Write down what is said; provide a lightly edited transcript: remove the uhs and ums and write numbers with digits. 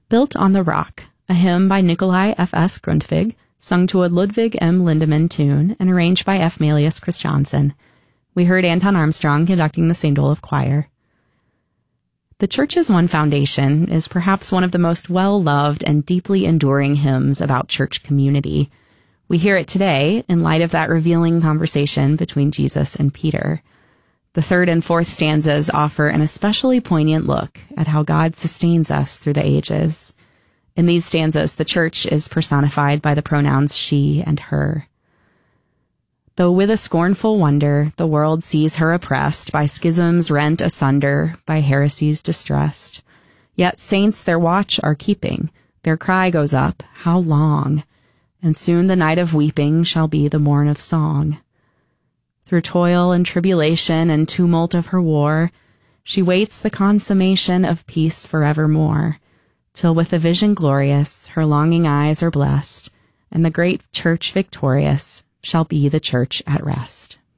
Built on the Rock, a hymn by Nikolai F.S. Grundtvig, sung to a Ludwig M. Lindemann tune and arranged by F. Melius Christiansen. We heard Anton Armstrong conducting the St. Olaf Choir. The Church's One Foundation is perhaps one of the most well-loved and deeply enduring hymns about church community. We hear it today in light of that revealing conversation between Jesus and Peter. The third and fourth stanzas offer an especially poignant look at how God sustains us through the ages. In these stanzas, the church is personified by the pronouns she and her. Though with a scornful wonder the world sees her oppressed, by schisms rent asunder, by heresies distressed, yet saints their watch are keeping, their cry goes up, how long? And soon the night of weeping shall be the morn of song. Through toil and tribulation and tumult of her war, she waits the consummation of peace forevermore, till with a vision glorious her longing eyes are blessed, and the great church victorious shall be the church at rest.